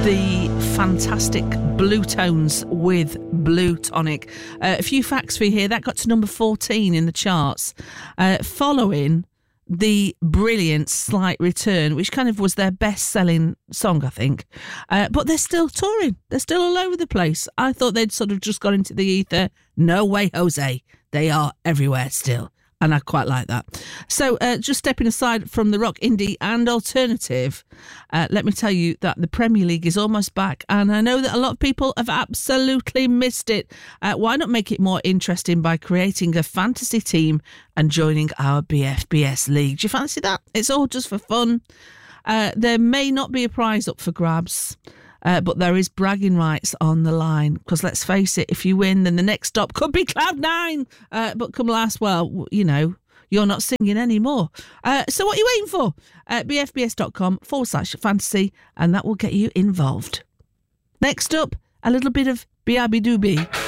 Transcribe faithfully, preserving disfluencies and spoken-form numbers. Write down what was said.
The fantastic Blue Tones with Blue Tonic. Uh, a few facts for you here. That got to number fourteen in the charts, uh, following the brilliant Slight Return, which kind of was their best-selling song, I think. Uh, but they're still touring. They're still all over the place. I thought they'd sort of just got into the ether. No way, Jose. They are everywhere still. And I quite like that. So uh, just stepping aside from the rock, indie and alternative, uh, let me tell you that the Premier League is almost back. And I know that a lot of people have absolutely missed it. Uh, why not make it more interesting by creating a fantasy team and joining our B F B S League? Do you fancy that? It's all just for fun. Uh, there may not be a prize up for grabs. Uh, but there is bragging rights on the line, because let's face it, if you win, then the next stop could be Cloud Nine. Uh, but come last, well, you know, you're not singing anymore. Uh, so what are you waiting for? Uh, bfbs.com forward slash fantasy, and that will get you involved. Next up, a little bit of B I B Doobie.